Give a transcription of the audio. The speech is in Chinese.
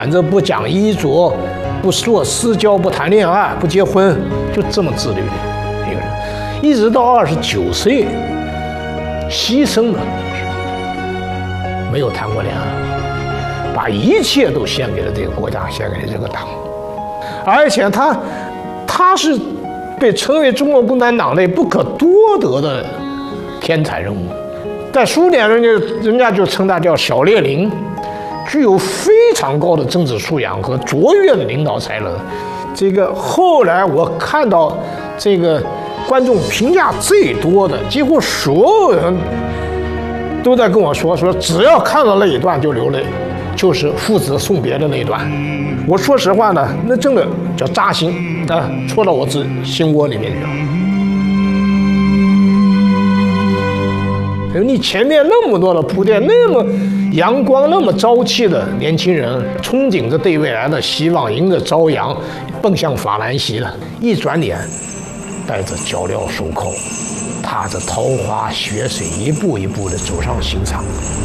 反正不讲衣着，不做私交，不谈恋爱，不结婚，就这么自律的一个人，一直到29岁，牺牲了，没有谈过恋爱，把一切都献给了这个国家，献给了这个党，而且他是被称为中国共产党内不可多得的天才人物，在苏联人家就称他叫小列宁。具有非常高的政治素养和卓越的领导才能。这个后来我看到这个观众评价最多的，几乎所有人都在跟我说，只要看到那一段就流泪，就是父子送别的那一段。我说实话呢，那真的叫扎心啊，戳到我心窝里面去了。你前面那么多的铺垫，那么阳光、那么朝气的年轻人，憧憬着对未来的希望，迎着朝阳，奔向法兰西了。一转脸，带着脚镣手铐，踏着桃花血水，一步一步地走上刑场。